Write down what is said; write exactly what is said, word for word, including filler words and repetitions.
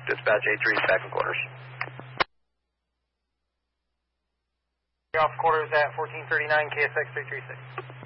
Dispatch eight three, second quarters. Off quarters at fourteen thirty-nine, K S X three three six.